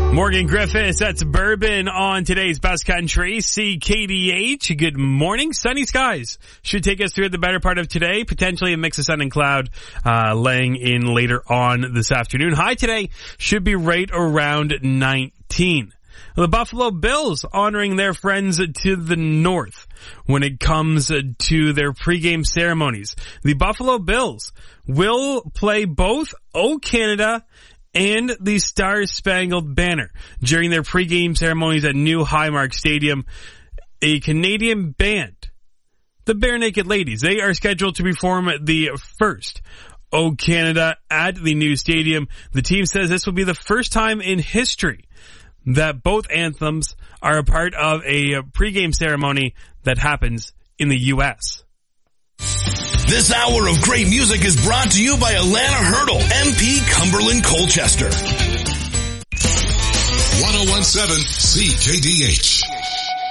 Morgan Griffiths, that's Bourbon on today's Best Country, CKDH. Good morning. Sunny skies should take us through the better part of today. Potentially a mix of sun and cloud laying in later on this afternoon. High today should be right around 19. The Buffalo Bills honoring their friends to the north when it comes to their pregame ceremonies. The Buffalo Bills will play both O Canada and the Star-Spangled Banner during their pregame ceremonies at New Highmark Stadium. A Canadian band, the Bare Naked Ladies, they are scheduled to perform the first O Canada at the new stadium. The team says this will be the first time in history that both anthems are a part of a pregame ceremony that happens in the U.S. This hour of great music is brought to you by Alana Hurdle, MP Cumberland Colchester. 1017 CKDH.